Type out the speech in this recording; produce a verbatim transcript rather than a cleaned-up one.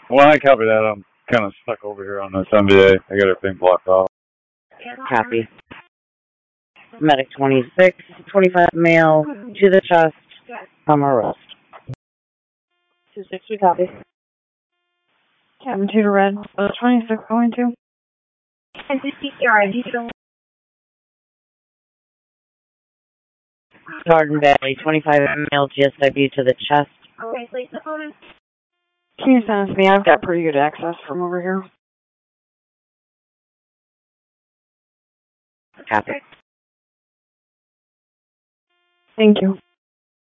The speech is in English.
Well, I copy that. I'm kind of stuck over here on this M B A. I got everything blocked off. Copy. Medic twenty-six, twenty-five male to the chest. From arrest. two six, we copy. Cabin two to red. Uh, twenty-six going to. Garden Valley, twenty-five male G S I B to the chest. Okay, please, the phone. Can you send it to me? I've got pretty good access from over here. Copy. Thank you.